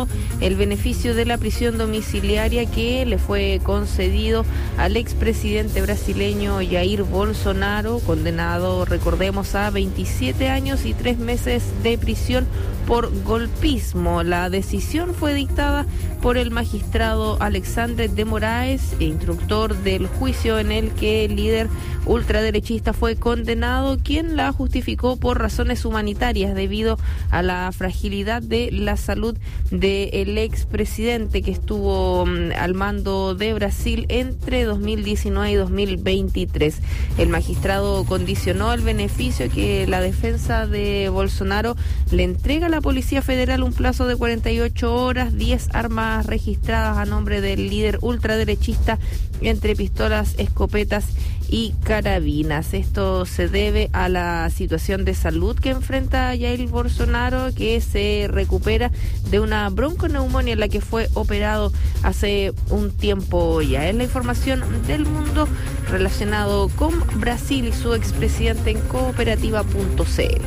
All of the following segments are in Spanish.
confirmado el beneficio de la prisión domiciliaria que le fue concedido al expresidente brasileño Jair Bolsonaro, condenado, recordemos, a 27 años y 3 meses de prisión por golpismo. La decisión fue dictada por el magistrado Alexandre de Moraes, instructor del juicio en el que el líder ultraderechista fue condenado, quien la justificó por razones humanitarias debido a la fragilidad de la salud del expresidente que estuvo al mando de Brasil entre 2019 y 2023. El magistrado condicionó el beneficio que la defensa de Bolsonaro le entrega a la Policía Federal un plazo de 48 horas, 10 armas registradas a nombre del líder ultraderechista, entre pistolas, escopetas y carabinas. Esto se debe a la situación de salud que enfrenta Jair Bolsonaro, que se recupera de una bronconeumonía en la que fue operado hace un tiempo ya. Es la información del mundo relacionado con Brasil y su expresidente en cooperativa.cl.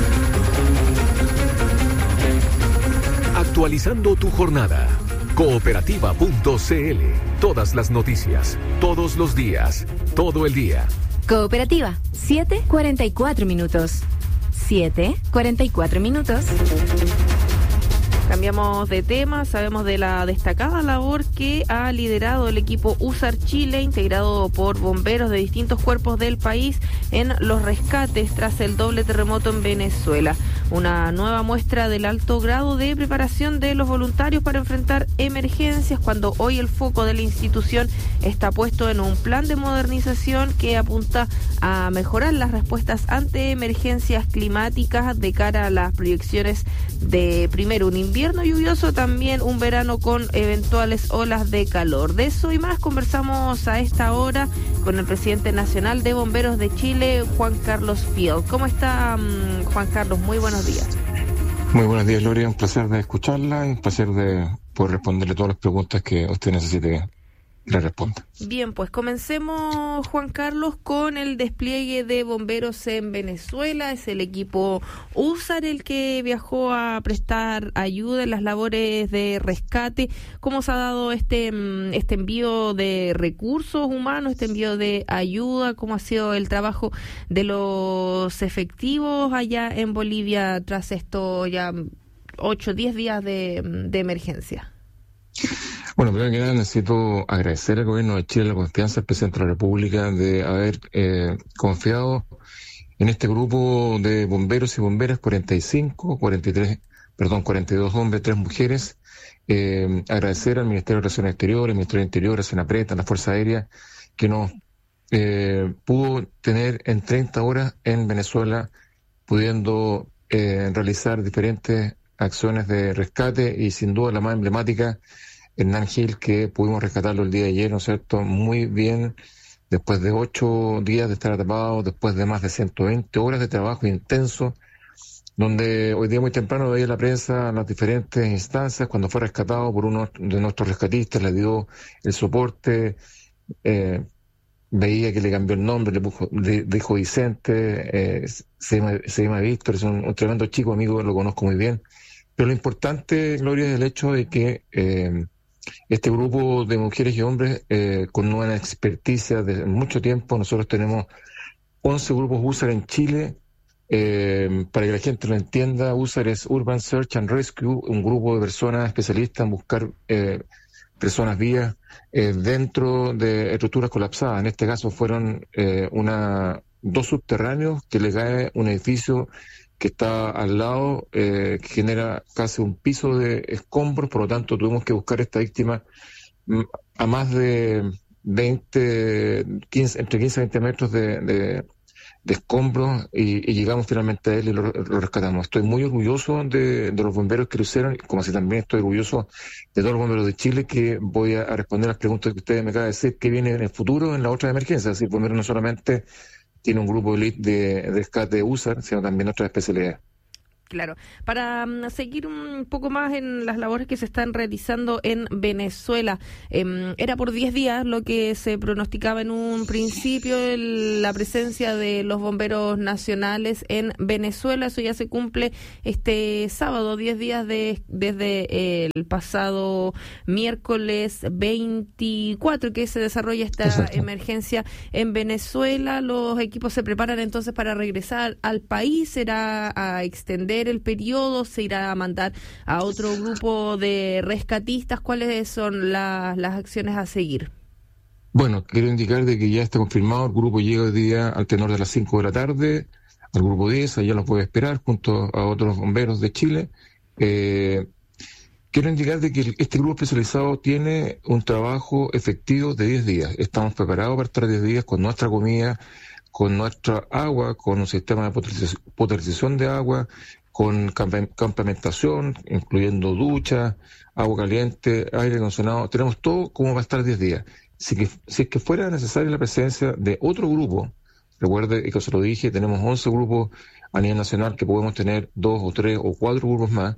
Actualizando tu jornada. Cooperativa.cl. Todas las noticias, todos los días, todo el día. Cooperativa, 7:44 minutos. 7:44 minutos. Cambiamos de tema, sabemos de la destacada labor que ha liderado el equipo USAR Chile, integrado por bomberos de distintos cuerpos del país en los rescates tras el doble terremoto en Venezuela. Una nueva muestra del alto grado de preparación de los voluntarios para enfrentar emergencias, cuando hoy el foco de la institución está puesto en un plan de modernización que apunta a mejorar las respuestas ante emergencias climáticas de cara a las proyecciones de, primero, un invierno lluvioso, también un verano con eventuales olas de calor. De eso y más conversamos a esta hora con el presidente nacional de Bomberos de Chile, Juan Carlos Field. ¿Cómo está, Juan Carlos? Muy buenos días. Muy buenos días, Gloria. Un placer de escucharla y un placer de poder responderle todas las preguntas que usted necesite le responda. Bien, pues comencemos, Juan Carlos, con el despliegue de bomberos en Venezuela. Es el equipo USAR el que viajó a prestar ayuda en las labores de rescate. ¿Cómo se ha dado este envío de recursos humanos, este envío de ayuda? ¿Cómo ha sido el trabajo de los efectivos allá en Bolivia tras estos ya 8 o 10 días de emergencia? Bueno, primero que nada necesito agradecer al gobierno de Chile la confianza del presidente de la República de haber confiado en este grupo de bomberos y bomberas, 42 hombres, 3 mujeres. Agradecer al Ministerio de Relaciones Exteriores, al Ministerio del Interior, a Senapreta, a la Fuerza Aérea, que nos pudo tener en 30 horas en Venezuela, pudiendo realizar diferentes acciones de rescate, y sin duda la más emblemática, Hernán Gil, que pudimos rescatarlo el día de ayer, ¿no es cierto?, muy bien, después de 8 días de estar atrapado, después de más de 120 horas de trabajo intenso, donde hoy día muy temprano veía la prensa, las diferentes instancias, cuando fue rescatado por uno de nuestros rescatistas, le dio el soporte, veía que le cambió el nombre, le dijo Vicente, se llama Víctor, es un tremendo chico, amigo, lo conozco muy bien. Pero lo importante, Gloria, es el hecho de que este grupo de mujeres y hombres con una experticia de mucho tiempo, nosotros tenemos 11 grupos USAR en Chile. Para que la gente lo entienda, USAR es Urban Search and Rescue, un grupo de personas especialistas en buscar personas vivas dentro de estructuras colapsadas. En este caso fueron 2 subterráneos que le cae un edificio que está al lado, que genera casi un piso de escombros. Por lo tanto tuvimos que buscar a esta víctima a más de entre 15 y 20 metros de escombros, y llegamos finalmente a él y lo rescatamos. Estoy muy orgulloso de los bomberos que lo hicieron, como así también estoy orgulloso de todos los bomberos de Chile, que voy a responder las preguntas que ustedes me acaban de decir, que viene en el futuro en la otra emergencia. Es decir, bomberos no solamente tiene un grupo elite de rescate de USAR, sino también otras especialidades. Claro. Para seguir un poco más en las labores que se están realizando en Venezuela, era por 10 días lo que se pronosticaba en un principio la presencia de los bomberos nacionales en Venezuela. Eso ya se cumple este sábado, 10 días desde el pasado miércoles 24 que se desarrolla esta emergencia en Venezuela. Los equipos se preparan entonces para regresar al país. ¿Será a extender el periodo? ¿Se irá a mandar a otro grupo de rescatistas? ¿Cuáles son las acciones a seguir? Bueno, quiero indicar de que ya está confirmado, el grupo llega hoy día al tenor de las 5 de la tarde, al grupo 10, allá lo puede esperar junto a otros bomberos de Chile. Quiero indicar de que este grupo especializado tiene un trabajo efectivo de 10 días. Estamos preparados para estar 10 días con nuestra comida, con nuestra agua, con un sistema de potabilización de agua, con campamentación, incluyendo ducha, agua caliente, aire acondicionado. Tenemos todo como va a estar 10 días. Si es que fuera necesaria la presencia de otro grupo, recuerde que se lo dije, tenemos 11 grupos a nivel nacional, que podemos tener 2 o 3 o 4 grupos más.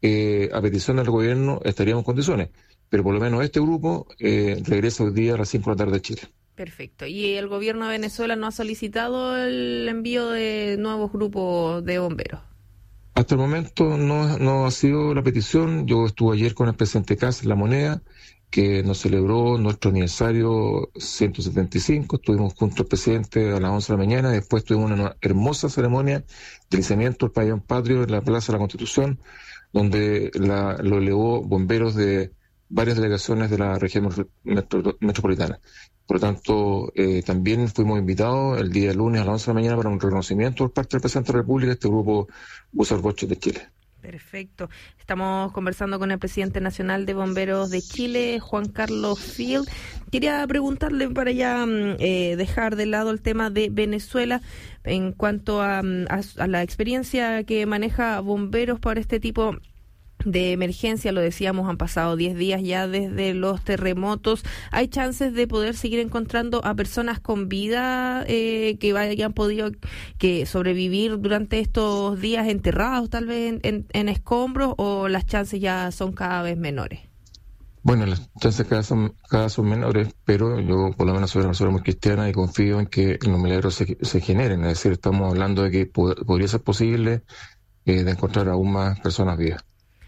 A petición del gobierno estaríamos en condiciones, pero por lo menos este grupo regresa hoy día a las 5 de la tarde de Chile. Perfecto. ¿Y el gobierno de Venezuela no ha solicitado el envío de nuevos grupos de bomberos? Hasta el momento no ha sido la petición. Yo estuve ayer con el presidente Kast en La Moneda, que nos celebró nuestro aniversario 175. Estuvimos junto al presidente a las 11 de la mañana. Después tuvimos una hermosa ceremonia de izamiento del pabellón patrio en la Plaza de la Constitución, donde lo elevó bomberos de varias delegaciones de la región metropolitana. Por lo tanto, también fuimos invitados el día lunes a las 11 de la mañana para un reconocimiento por parte del presidente de la República, este grupo Buzos Roches de Chile. Perfecto. Estamos conversando con el presidente nacional de Bomberos de Chile, Juan Carlos Field. Quería preguntarle, para ya dejar de lado el tema de Venezuela, en cuanto a la experiencia que maneja Bomberos para este tipo de emergencia. Lo decíamos, han pasado 10 días ya desde los terremotos. ¿Hay chances de poder seguir encontrando a personas con vida que hayan podido sobrevivir durante estos días enterrados tal vez en escombros, o las chances ya son cada vez menores? Bueno, las chances cada vez son menores, pero yo por lo menos soy una persona muy cristiana y confío en que los milagros se generen. Es decir, estamos hablando de que podría ser posible de encontrar aún más personas vivas.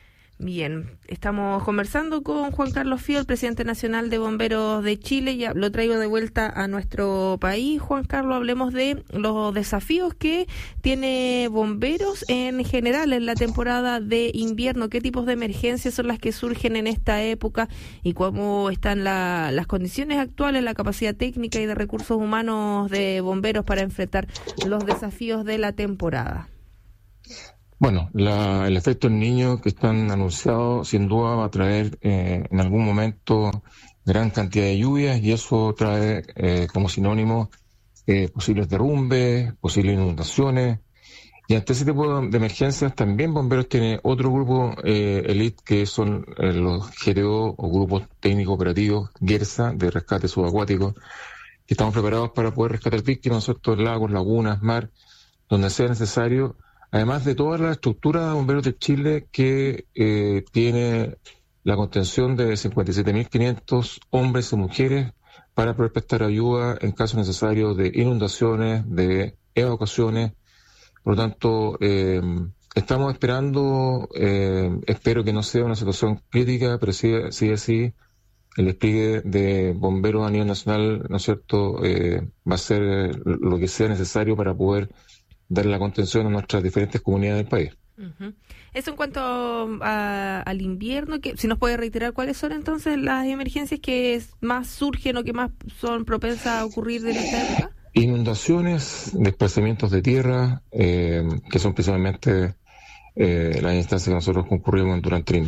Bien, estamos conversando con Juan Carlos Field, presidente nacional de Bomberos de Chile. Ya lo traigo de vuelta a nuestro país. Juan Carlos, hablemos de los desafíos que tiene Bomberos en general en la temporada de invierno. ¿Qué tipos de emergencias son las que surgen en esta época y cómo están las condiciones actuales, la capacidad técnica y de recursos humanos de Bomberos para enfrentar los desafíos de la temporada? Bueno, el efecto del Niño que están anunciados sin duda va a traer en algún momento gran cantidad de lluvias, y eso trae como sinónimo posibles derrumbes, posibles inundaciones. Y ante ese tipo de emergencias también Bomberos tiene otro grupo elite, que son los GTO o grupos técnicos operativos GERSA de rescate subacuático, que estamos preparados para poder rescatar víctimas, ¿cierto?, lagos, lagunas, mar, donde sea necesario. Además de toda la estructura de Bomberos de Chile, que tiene la contención de 57.500 hombres y mujeres para poder prestar ayuda en caso necesario de inundaciones, de evacuaciones. Por lo tanto, estamos esperando, espero que no sea una situación crítica, pero sí así, el despliegue de bomberos a nivel nacional, ¿no es cierto?, va a ser lo que sea necesario para poder dar la contención a nuestras diferentes comunidades del país. Uh-huh. Eso en cuanto al invierno, que si nos puede reiterar cuáles son entonces las emergencias que más surgen o que más son propensas a ocurrir en esta época. Inundaciones, desplazamientos de tierra, que son principalmente las instancias que nosotros concurrimos durante el invierno.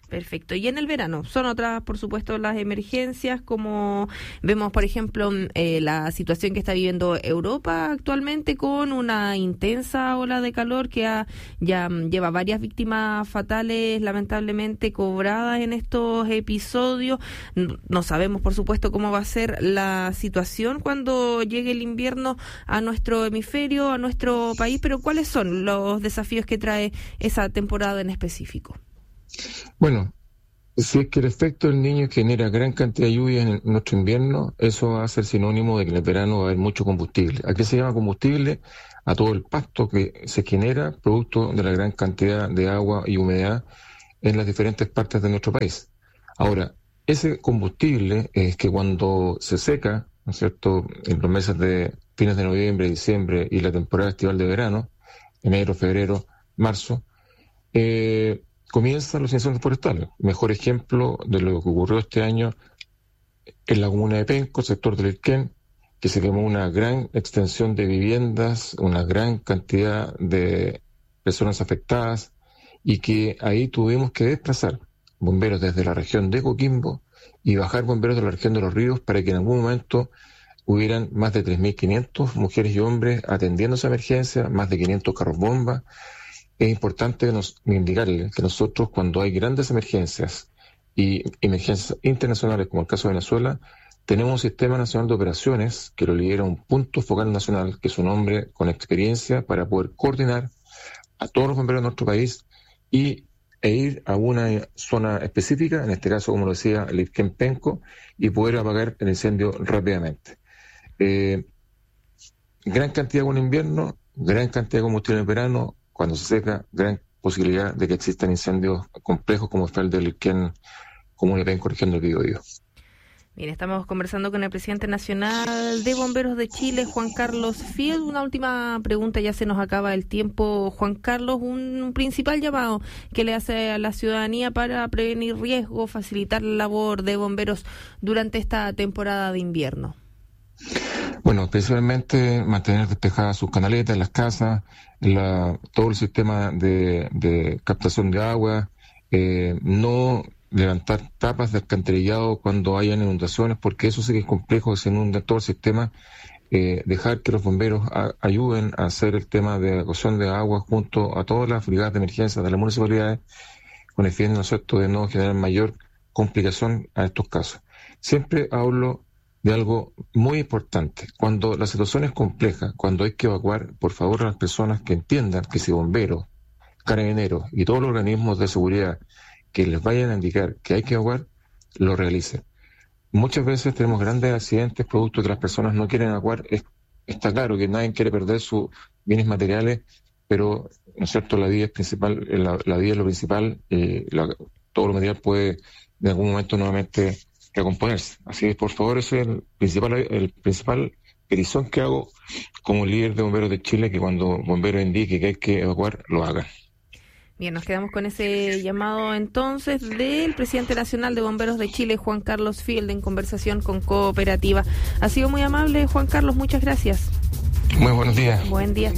Perfecto. Y en el verano, son otras, por supuesto, las emergencias, como vemos, por ejemplo, la situación que está viviendo Europa actualmente con una intensa ola de calor que ya lleva varias víctimas fatales, lamentablemente, cobradas en estos episodios. No sabemos, por supuesto, cómo va a ser la situación cuando llegue el invierno a nuestro hemisferio, a nuestro país, pero ¿cuáles son los desafíos que trae esa temporada en específico? Bueno, si es que el efecto del Niño genera gran cantidad de lluvia en nuestro invierno, eso va a ser sinónimo de que en el verano va a haber mucho combustible. ¿A qué se llama combustible? A todo el pasto que se genera producto de la gran cantidad de agua y humedad en las diferentes partes de nuestro país. Ahora, ese combustible es que cuando se seca, ¿no es cierto?, en los meses de fines de noviembre, diciembre y la temporada estival de verano, enero, febrero, marzo, comienzan los incendios forestales. Mejor ejemplo de lo que ocurrió este año en la comuna de Penco, sector del Irquén, que se quemó una gran extensión de viviendas, una gran cantidad de personas afectadas, y que ahí tuvimos que desplazar bomberos desde la región de Coquimbo y bajar bomberos de la región de Los Ríos para que en algún momento hubieran más de 3.500 mujeres y hombres atendiendo esa emergencia, más de 500 carros bomba. Es importante indicarle que nosotros, cuando hay grandes emergencias y emergencias internacionales, como el caso de Venezuela, tenemos un sistema nacional de operaciones que lo lidera un punto focal nacional, que es un hombre con experiencia para poder coordinar a todos los bomberos de nuestro país e ir a una zona específica, en este caso, como lo decía, el Irquén Penco, y poder apagar el incendio rápidamente. Gran cantidad de agua en invierno, gran cantidad de combustible en verano. Cuando se seca, gran posibilidad de que existan incendios complejos como fue el del Irquén, comuna de Penco, región del Biobío. Bien, estamos conversando con el presidente nacional de Bomberos de Chile, Juan Carlos Field. Una última pregunta, ya se nos acaba el tiempo, Juan Carlos. Un principal llamado que le hace a la ciudadanía para prevenir riesgos, facilitar la labor de bomberos durante esta temporada de invierno. Bueno, principalmente mantener despejadas sus canaletas, las casas, todo el sistema de captación de agua, no levantar tapas de alcantarillado cuando hayan inundaciones, porque eso sí que es complejo, se inunda todo el sistema. Dejar que los bomberos ayuden a hacer el tema de evacuación de agua junto a todas las brigadas de emergencia de las municipalidades, con el fin, ¿no es cierto?, de no generar mayor complicación a estos casos. Siempre hablo de algo muy importante. Cuando la situación es compleja, cuando hay que evacuar, por favor, a las personas que entiendan que si bomberos, carabineros y todos los organismos de seguridad que les vayan a indicar que hay que evacuar, lo realicen. Muchas veces tenemos grandes accidentes producto de que las personas no quieren evacuar. Está claro que nadie quiere perder sus bienes materiales, pero, ¿no es cierto?, la vida es principal, la vida es lo principal, todo lo material puede en algún momento nuevamente recomponerse. Así que, por favor, ese es el principal petición que hago como líder de Bomberos de Chile, que cuando bomberos indique que hay que evacuar, lo hagan. Bien, nos quedamos con ese llamado entonces del presidente nacional de Bomberos de Chile, Juan Carlos Field, en conversación con Cooperativa. Ha sido muy amable, Juan Carlos, muchas gracias. Muy buenos días. Buen día.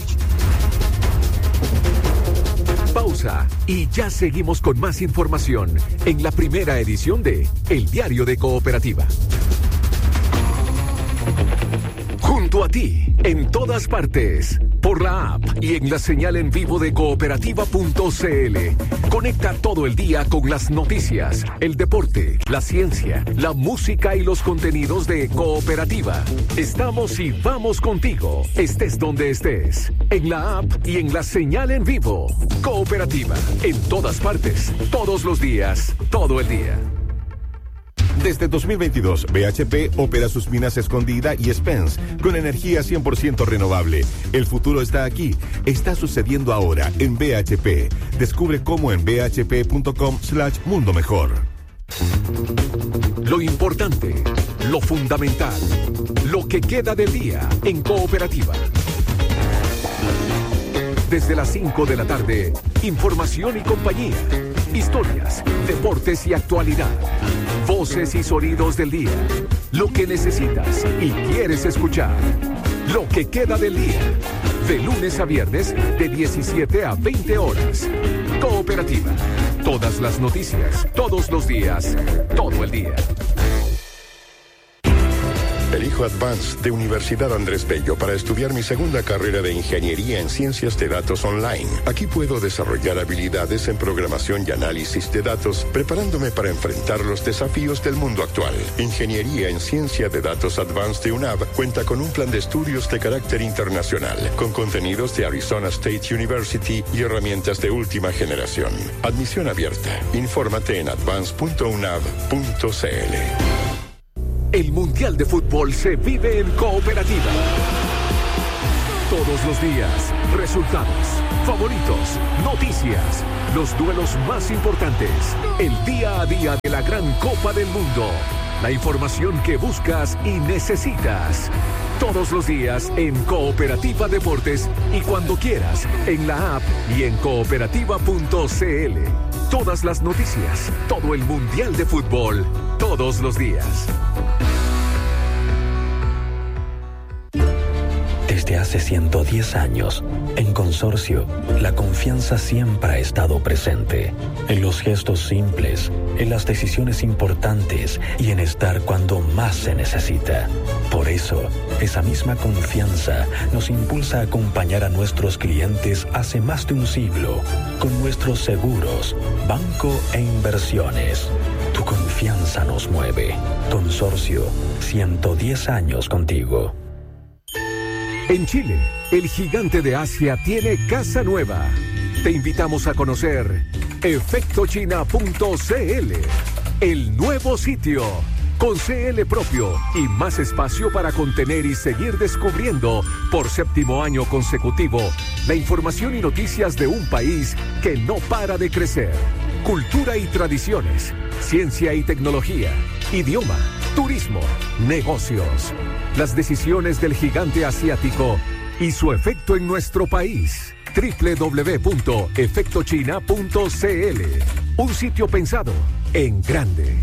Pausa y ya seguimos con más información en la primera edición de El Diario de Cooperativa. Junto a ti, en todas partes, por la app y en la señal en vivo de cooperativa.cl. Conecta todo el día con las noticias, el deporte, la ciencia, la música y los contenidos de Cooperativa. Estamos y vamos contigo, estés donde estés, en la app y en la señal en vivo. Cooperativa, en todas partes, todos los días, todo el día. Desde 2022, BHP opera sus minas Escondida y Spence con energía 100% renovable. El futuro está aquí. Está sucediendo ahora en BHP. Descubre cómo en bhp.com/mundo mejor. Lo importante, lo fundamental, lo que queda del día en Cooperativa. Desde las 5 de la tarde, información y compañía, historias, deportes y actualidad, voces y sonidos del día, lo que necesitas y quieres escuchar, lo que queda del día, de lunes a viernes de 17 a 20 horas. Cooperativa. Todas las noticias, todos los días, todo el día. Elijo Advanced de Universidad Andrés Bello para estudiar mi segunda carrera de Ingeniería en Ciencias de Datos Online. Aquí puedo desarrollar habilidades en programación y análisis de datos, preparándome para enfrentar los desafíos del mundo actual. Ingeniería en Ciencia de Datos Advanced de UNAV cuenta con un plan de estudios de carácter internacional, con contenidos de Arizona State University y herramientas de última generación. Admisión abierta. Infórmate en advance.unav.cl. El Mundial de Fútbol se vive en Cooperativa. Todos los días, resultados, favoritos, noticias, los duelos más importantes, el día a día de la gran Copa del Mundo, la información que buscas y necesitas. Todos los días en Cooperativa Deportes y cuando quieras en la app y en cooperativa.cl. Todas las noticias, todo el Mundial de Fútbol, todos los días. Desde hace 110 años, en Consorcio, la confianza siempre ha estado presente. En los gestos simples, en las decisiones importantes y en estar cuando más se necesita. Por eso, esa misma confianza nos impulsa a acompañar a nuestros clientes hace más de un siglo con nuestros seguros, banco e inversiones. Tu confianza nos mueve. Consorcio, 110 años contigo. En Chile, el gigante de Asia tiene casa nueva. Te invitamos a conocer efectochina.cl, el nuevo sitio, con CL propio y más espacio para contener y seguir descubriendo por 7º año consecutivo la información y noticias de un país que no para de crecer. Cultura y tradiciones, ciencia y tecnología, idioma, turismo, negocios. Las decisiones del gigante asiático y su efecto en nuestro país. www.efectochina.cl. Un sitio pensado en grande.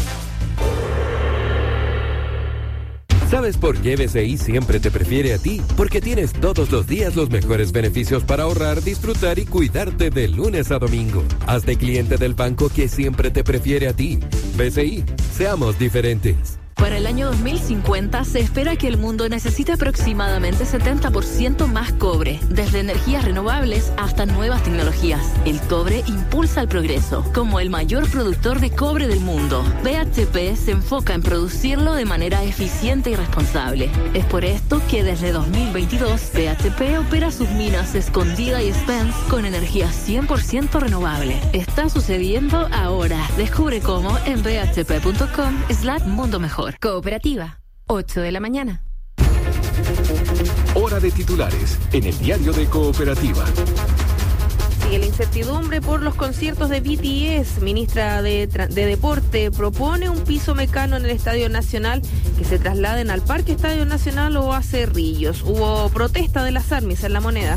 ¿Sabes por qué BCI siempre te prefiere a ti? Porque tienes todos los días los mejores beneficios para ahorrar, disfrutar y cuidarte de lunes a domingo. Hazte cliente del banco que siempre te prefiere a ti. BCI, seamos diferentes. Para el año 2050 se espera que el mundo necesite aproximadamente 70% más cobre, desde energías renovables hasta nuevas tecnologías. El cobre impulsa el progreso. Como el mayor productor de cobre del mundo, BHP se enfoca en producirlo de manera eficiente y responsable. Es por esto que desde 2022 BHP opera sus minas Escondida y Spence con energía 100% renovable. Está sucediendo ahora. Descubre cómo en bhp.com/mundo mejor. Cooperativa, 8 de la mañana. Hora de titulares en el diario de Cooperativa. Sigue la incertidumbre por los conciertos de BTS. Ministra de Deporte propone un piso mecano en el Estadio Nacional que se trasladen al Parque Estadio Nacional o a Cerrillos. Hubo protesta de las ARMYs en La Moneda.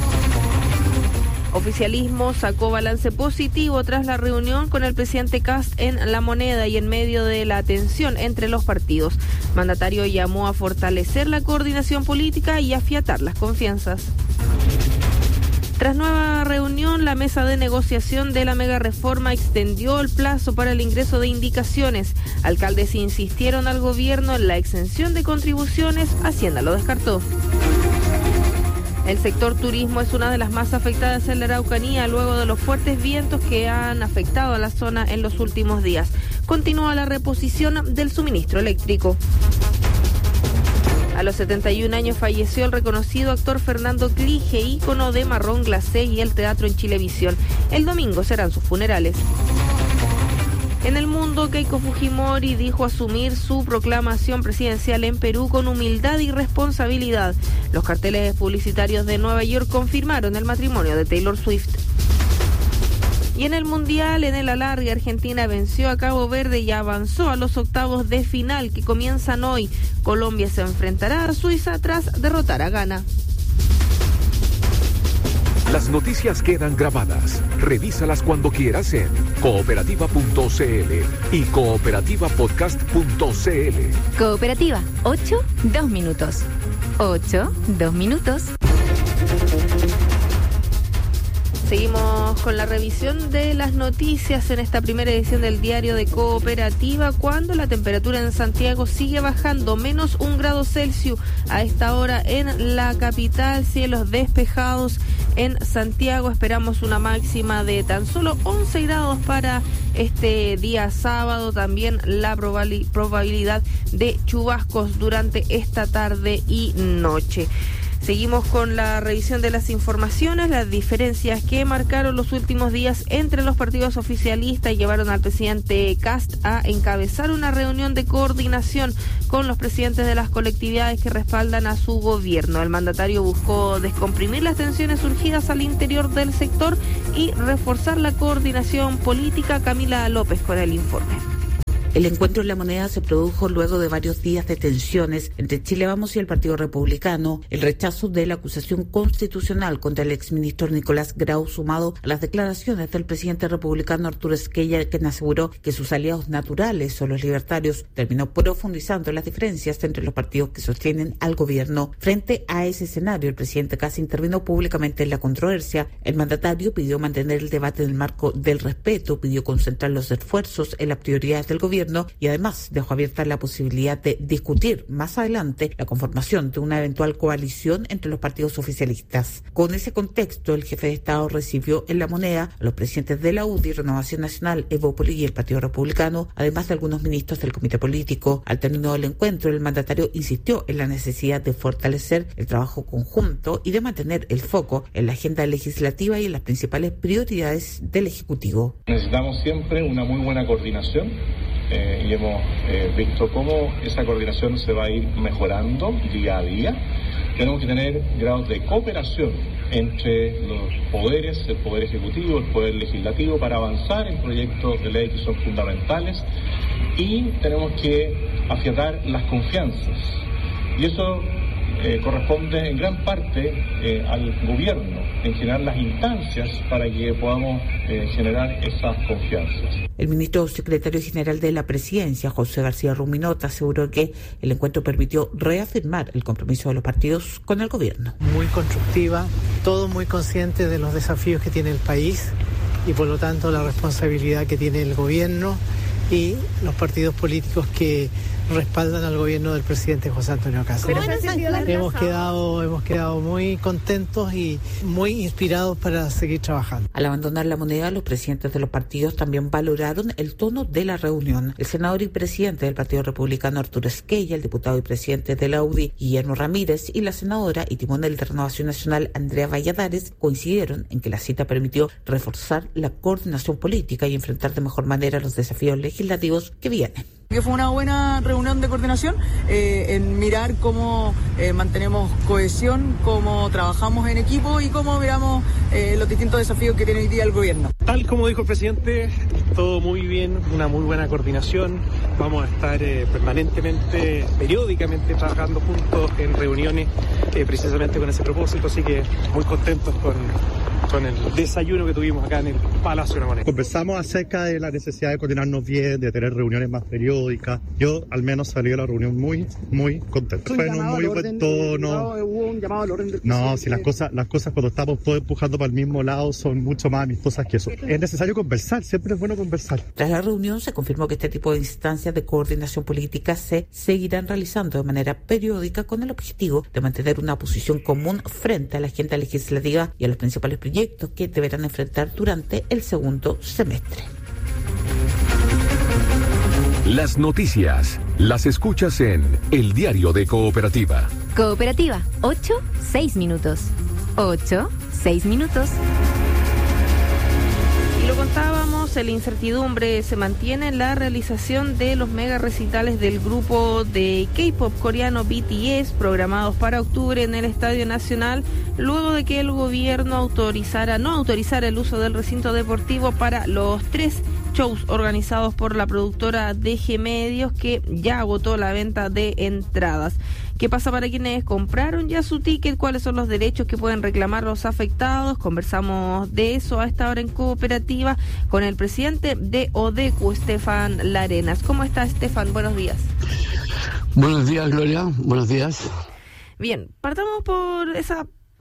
Oficialismo sacó balance positivo tras la reunión con el presidente Kast en La Moneda y en medio de la tensión entre los partidos. Mandatario llamó a fortalecer la coordinación política y afiatar las confianzas. Tras nueva reunión, la mesa de negociación de la megareforma extendió el plazo para el ingreso de indicaciones. Alcaldes insistieron al gobierno en la exención de contribuciones, Hacienda lo descartó. El sector turismo es una de las más afectadas en la Araucanía luego de los fuertes vientos que han afectado a la zona en los últimos días. Continúa la reposición del suministro eléctrico. A los 71 años falleció el reconocido actor Fernando Clige, ícono de Marrón Glacé y el teatro en Chilevisión. El domingo serán sus funerales. En el mundo, Keiko Fujimori dijo asumir su proclamación presidencial en Perú con humildad y responsabilidad. Los carteles publicitarios de Nueva York confirmaron el matrimonio de Taylor Swift. Y en el Mundial, en el alargue, Argentina venció a Cabo Verde y avanzó a los octavos de final que comienzan hoy. Colombia se enfrentará a Suiza tras derrotar a Ghana. Las noticias quedan grabadas. Revísalas cuando quieras en cooperativa.cl y cooperativapodcast.cl. Cooperativa, 8, 2 minutos. 8, 2 minutos. Seguimos con la revisión de las noticias en esta primera edición del Diario de Cooperativa, cuando la temperatura en Santiago sigue bajando, menos 1 grado Celsius a esta hora en la capital, cielos despejados en Santiago. Esperamos una máxima de tan solo 11 grados para este día sábado, también la probabilidad de chubascos durante esta tarde y noche. Seguimos con la revisión de las informaciones. Las diferencias que marcaron los últimos días entre los partidos oficialistas llevaron al presidente Kast a encabezar una reunión de coordinación con los presidentes de las colectividades que respaldan a su gobierno. El mandatario buscó descomprimir las tensiones surgidas al interior del sector y reforzar la coordinación política. Camila López con el informe. El encuentro en La Moneda se produjo luego de varios días de tensiones entre Chile Vamos y el Partido Republicano, el rechazo de la acusación constitucional contra el exministro Nicolás Grau, sumado a las declaraciones del presidente republicano Arturo Esquella, quien aseguró que sus aliados naturales son los libertarios, terminó profundizando las diferencias entre los partidos que sostienen al gobierno. Frente a ese escenario, el presidente casi intervino públicamente en la controversia. El mandatario pidió mantener el debate en el marco del respeto, pidió concentrar los esfuerzos en las prioridades del gobierno y además dejó abierta la posibilidad de discutir más adelante la conformación de una eventual coalición entre los partidos oficialistas. Con ese contexto, el jefe de Estado recibió en La Moneda a los presidentes de la UDI, Renovación Nacional, Evópoli y el Partido Republicano, además de algunos ministros del comité político. Al término del encuentro, el mandatario insistió en la necesidad de fortalecer el trabajo conjunto y de mantener el foco en la agenda legislativa y en las principales prioridades del Ejecutivo. Necesitamos siempre una muy buena coordinación. Y hemos visto cómo esa coordinación se va a ir mejorando día a día. Tenemos que tener grados de cooperación entre los poderes, el Poder Ejecutivo, el Poder Legislativo, para avanzar en proyectos de ley que son fundamentales, y tenemos que afiatar las confianzas. Y eso corresponde en gran parte al gobierno, en generar las instancias para que podamos generar esas confianzas. El ministro secretario general de la Presidencia, José García Ruminota, aseguró que el encuentro permitió reafirmar el compromiso de los partidos con el gobierno. Muy constructiva, todos muy conscientes de los desafíos que tiene el país y por lo tanto la responsabilidad que tiene el gobierno y los partidos políticos que respaldan al gobierno del presidente José Antonio Kast. Hemos quedado muy contentos y muy inspirados para seguir trabajando. Al abandonar La Moneda, los presidentes de los partidos también valoraron el tono de la reunión. El senador y presidente del Partido Republicano Arturo Esquella, el diputado y presidente de la UDI Guillermo Ramírez y la senadora y timonel de Renovación Nacional Andrea Valladares coincidieron en que la cita permitió reforzar la coordinación política y enfrentar de mejor manera los desafíos legislativos que vienen. Que fue una buena reunión de coordinación en mirar cómo mantenemos cohesión, cómo trabajamos en equipo y cómo miramos los distintos desafíos que tiene hoy día el gobierno. Tal como dijo el presidente, todo muy bien, una muy buena coordinación. Vamos a estar permanentemente, periódicamente trabajando juntos en reuniones precisamente con ese propósito, así que muy contentos con el desayuno que tuvimos acá en el Palacio de la Moneda. Conversamos acerca de la necesidad de coordinarnos bien, de tener reuniones más periódicas. Yo al menos salí de la reunión muy contento. Fue en un muy buen tono. Hubo un llamado al orden del No, si las cosas cuando estamos todos empujando para el mismo lado son mucho más amistosas que eso. Es necesario conversar, siempre es bueno conversar. Tras la reunión se confirmó que este tipo de instancias de coordinación política se seguirán realizando de manera periódica con el objetivo de mantener una posición común frente a la agenda legislativa y a los principales proyectos que deberán enfrentar durante el segundo semestre. Las noticias las escuchas en El Diario de Cooperativa. Cooperativa, 6 minutos. 6 minutos. Y lo contábamos, la incertidumbre se mantiene en la realización de los mega recitales del grupo de K-pop coreano BTS, programados para octubre en el Estadio Nacional, luego de que el gobierno no autorizara el uso del recinto deportivo para los 3 shows organizados por la productora DG Medios, que ya agotó la venta de entradas. ¿Qué pasa para quienes compraron ya su ticket? ¿Cuáles son los derechos que pueden reclamar los afectados? Conversamos de eso a esta hora en Cooperativa con el presidente de ODECU, Estefan Larenas. ¿Cómo está, Estefan? Buenos días. Buenos días, Gloria. Buenos días. Bien, partamos por esa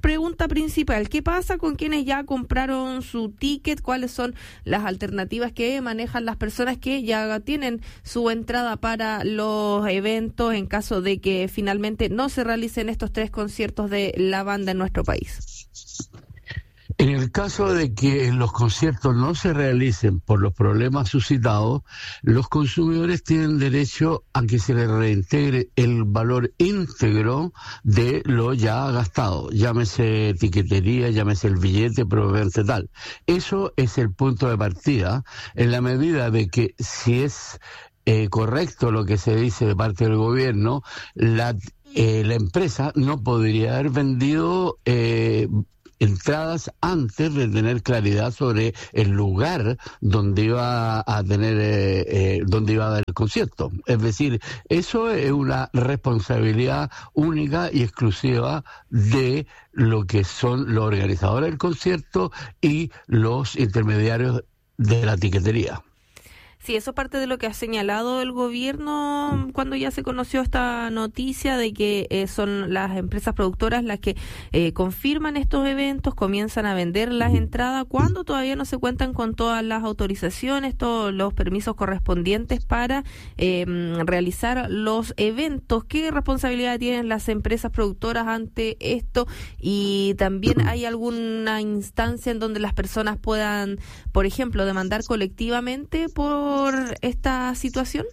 pregunta principal, ¿qué pasa con quienes ya compraron su ticket? ¿Cuáles son las alternativas que manejan las personas que ya tienen su entrada para los eventos en caso de que finalmente no se realicen estos 3 conciertos de la banda en nuestro país? En el caso de que los conciertos no se realicen por los problemas suscitados, los consumidores tienen derecho a que se les reintegre el valor íntegro de lo ya gastado, llámese etiquetería, llámese el billete propiamente tal. Eso es el punto de partida, en la medida de que si es correcto lo que se dice de parte del gobierno, la empresa no podría haber vendido entradas antes de tener claridad sobre el lugar donde iba a tener donde iba a dar el concierto. Es decir, eso es una responsabilidad única y exclusiva de lo que son los organizadores del concierto y los intermediarios de la tiquetería. Sí, eso es parte de lo que ha señalado el gobierno cuando ya se conoció esta noticia de que son las empresas productoras las que confirman estos eventos, comienzan a vender las entradas cuando todavía no se cuentan con todas las autorizaciones, todos los permisos correspondientes para realizar los eventos. ¿Qué responsabilidad tienen las empresas productoras ante esto? Y también hay alguna instancia en donde las personas puedan, por ejemplo, demandar colectivamente por esta situación.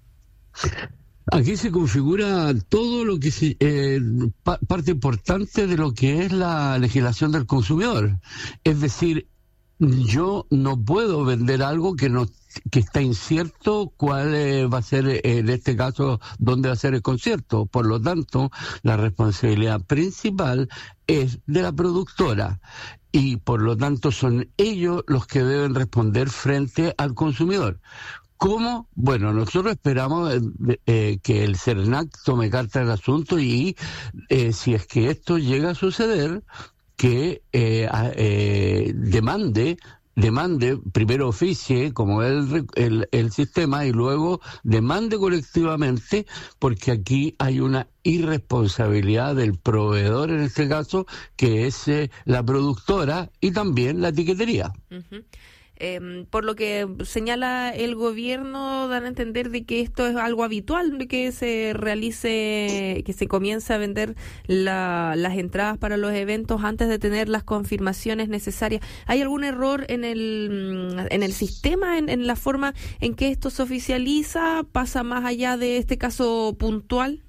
Aquí se configura todo lo que parte importante de lo que es la legislación del consumidor. Es decir, yo no puedo vender algo que está incierto cuál va a ser, en este caso, dónde va a ser el concierto. Por lo tanto, la responsabilidad principal es de la productora y por lo tanto son ellos los que deben responder frente al consumidor. ¿Cómo? Bueno, nosotros esperamos que el CERNAC tome carta del asunto y si es que esto llega a suceder, que demande primero oficie como el sistema y luego demande colectivamente, porque aquí hay una irresponsabilidad del proveedor en este caso, que es la productora y también la etiquetería. Uh-huh. Por lo que señala el gobierno, dan a entender de que esto es algo habitual, de que se realice, que se comience a vender las entradas para los eventos antes de tener las confirmaciones necesarias. ¿Hay algún error en el sistema, en la forma en que esto se oficializa? ¿Pasa más allá de este caso puntual?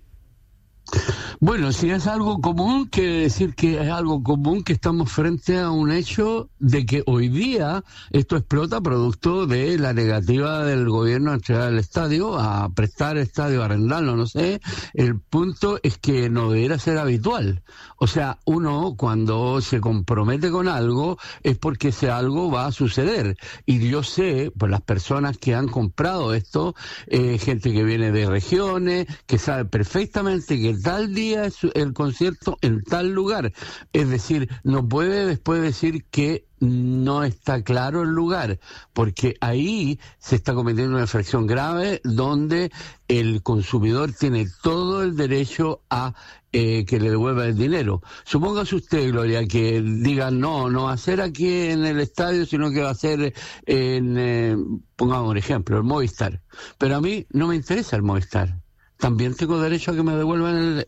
Bueno, si es algo común, quiere decir que es algo común, que estamos frente a un hecho de que hoy día esto explota producto de la negativa del gobierno a entregar el estadio, a prestar el estadio, a arrendarlo, no sé. El punto es que no debería ser habitual. O sea, uno cuando se compromete con algo es porque ese algo va a suceder. Y yo sé, pues las personas que han comprado esto, gente que viene de regiones, que sabe perfectamente que tal día es el concierto en tal lugar. Es decir, no puede después decir que no está claro el lugar, porque ahí se está cometiendo una infracción grave donde el consumidor tiene todo el derecho a que le devuelva el dinero. Supóngase usted, Gloria, que digan no va a ser aquí en el estadio, sino que va a ser en, pongamos un ejemplo, el Movistar. Pero a mí no me interesa el Movistar. También tengo derecho a que me devuelvan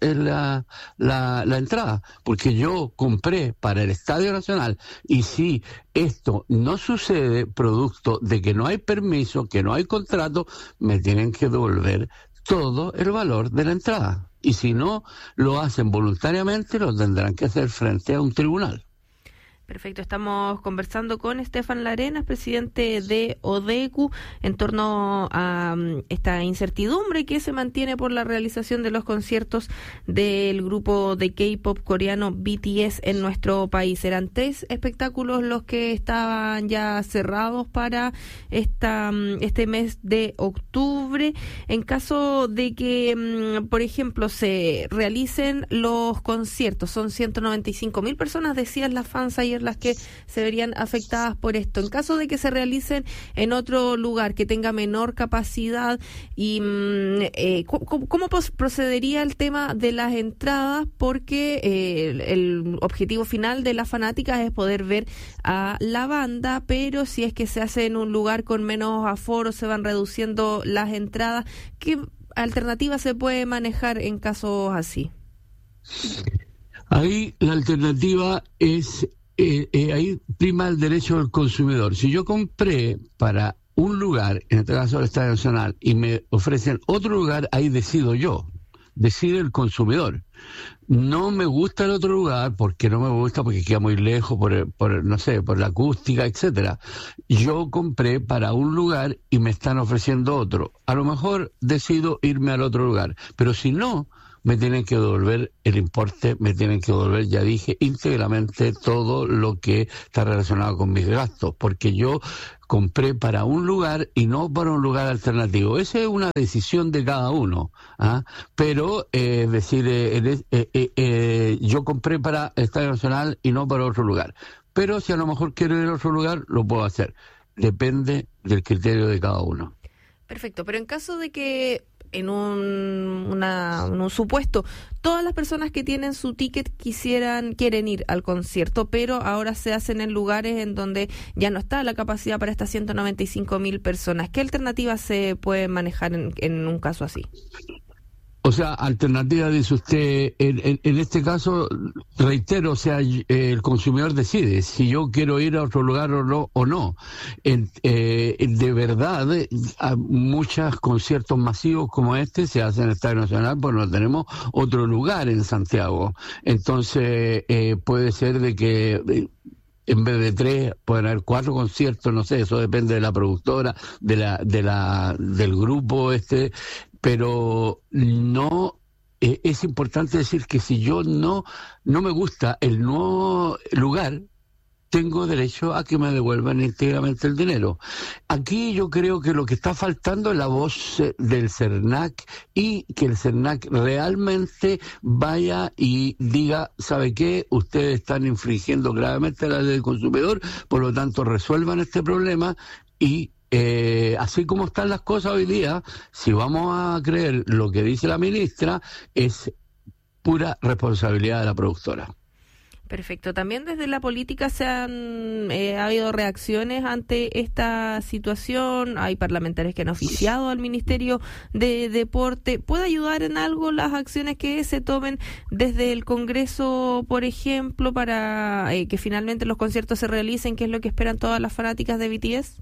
la entrada, porque yo compré para el Estadio Nacional, y si esto no sucede producto de que no hay permiso, que no hay contrato, me tienen que devolver todo el valor de la entrada. Y si no lo hacen voluntariamente, lo tendrán que hacer frente a un tribunal. Perfecto, estamos conversando con Estefan Larenas, presidente de ODECU, en torno a esta incertidumbre que se mantiene por la realización de los conciertos del grupo de K-pop coreano BTS en nuestro país. Eran 3 espectáculos los que estaban ya cerrados para este mes de octubre. En caso de que, por ejemplo, se realicen los conciertos, son 195.000 personas, decían las fans ayer calles las que se verían afectadas por esto. En caso de que se realicen en otro lugar que tenga menor capacidad, y ¿cómo procedería el tema de las entradas? Porque el objetivo final de las fanáticas es poder ver a la banda, pero si es que se hace en un lugar con menos aforo, se van reduciendo las entradas. ¿Qué alternativa se puede manejar en casos así? Ahí la alternativa es, ahí prima el derecho del consumidor. Si yo compré para un lugar, en este caso el Estadio Nacional, y me ofrecen otro lugar, ahí decido yo. Decide el consumidor. No me gusta el otro lugar porque no me gusta, porque queda muy lejos, por la acústica, etcétera. Yo compré para un lugar y me están ofreciendo otro. A lo mejor decido irme al otro lugar, pero si no, me tienen que devolver el importe, me tienen que devolver, ya dije, íntegramente todo lo que está relacionado con mis gastos, porque yo compré para un lugar y no para un lugar alternativo. Esa es una decisión de cada uno, ¿ah? Pero yo compré para el Estadio Nacional y no para otro lugar. Pero si a lo mejor quiero ir a otro lugar, lo puedo hacer. Depende del criterio de cada uno. Perfecto, pero en caso de que en un supuesto, todas las personas que tienen su ticket quieren ir al concierto, pero ahora se hacen en lugares en donde ya no está la capacidad para estas 195.000 personas. ¿Qué alternativas se pueden manejar en un caso así? O sea, alternativa, dice usted, en este caso, reitero, o sea, el consumidor decide si yo quiero ir a otro lugar o no. De verdad, muchos conciertos masivos como este se hacen en el Estadio Nacional, pues no tenemos otro lugar en Santiago. Entonces, puede ser de que en vez de 3 pueden haber 4 conciertos, no sé, eso depende de la productora, del grupo pero no, es importante decir que si yo no me gusta el nuevo lugar, tengo derecho a que me devuelvan íntegramente el dinero. Aquí yo creo que lo que está faltando es la voz del CERNAC, y que el CERNAC realmente vaya y diga, ¿sabe qué? Ustedes están infringiendo gravemente la ley del consumidor, por lo tanto resuelvan este problema. Y así como están las cosas hoy día, si vamos a creer lo que dice la ministra, es pura responsabilidad de la productora. Perfecto. También desde la política ha habido reacciones ante esta situación. Hay parlamentarios que han oficiado al Ministerio de Deporte. ¿Puede ayudar en algo las acciones que se tomen desde el Congreso, por ejemplo, para que finalmente los conciertos se realicen, que es lo que esperan todas las fanáticas de BTS?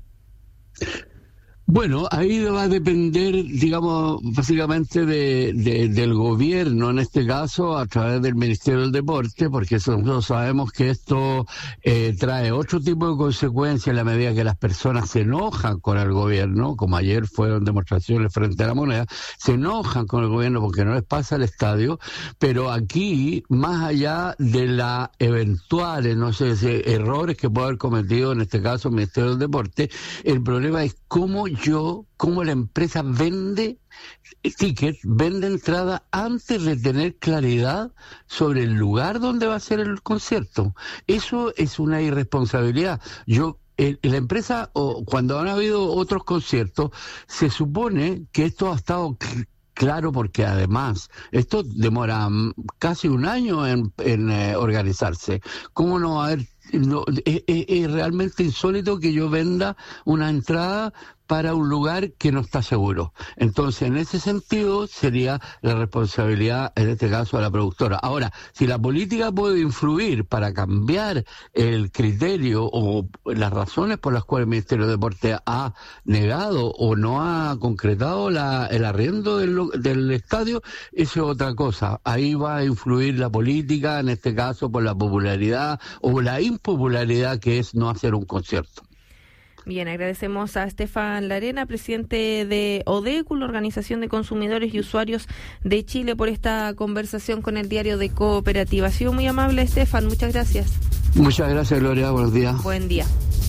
Bueno, ahí va a depender, digamos, básicamente del gobierno, en este caso, a través del Ministerio del Deporte, porque nosotros sabemos que esto trae otro tipo de consecuencias en la medida que las personas se enojan con el gobierno, como ayer fueron demostraciones frente a la Moneda, se enojan con el gobierno porque no les pasa el estadio, pero aquí, más allá de las eventuales, no sé, errores que puede haber cometido, en este caso, el Ministerio del Deporte, el problema es cómo la empresa vende tickets, vende entrada antes de tener claridad sobre el lugar donde va a ser el concierto. Eso es una irresponsabilidad. La empresa, o cuando han habido otros conciertos, se supone que esto ha estado claro, porque además esto demora casi un año en organizarse. ¿Cómo no va a haber? No, es realmente insólito que yo venda una entrada para un lugar que no está seguro. Entonces, en ese sentido, sería la responsabilidad, en este caso, de la productora. Ahora, si la política puede influir para cambiar el criterio o las razones por las cuales el Ministerio de Deporte ha negado o no ha concretado el arriendo del estadio, eso es otra cosa. Ahí va a influir la política, en este caso, por la popularidad o la impopularidad que es no hacer un concierto. Bien, agradecemos a Estefan Larena, presidente de ODECU, la Organización de Consumidores y Usuarios de Chile, por esta conversación con el Diario de Cooperativa. Ha sido muy amable, Estefan, muchas gracias. Muchas gracias, Gloria, buenos días. Buen día.